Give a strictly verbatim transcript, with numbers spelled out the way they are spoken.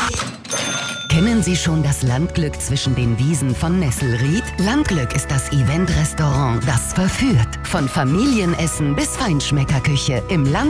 Kennen Sie schon das Landglück zwischen den Wiesen von Nesselried? Landglück ist das Event-Restaurant, das verführt. Von Familienessen bis Feinschmeckerküche im Land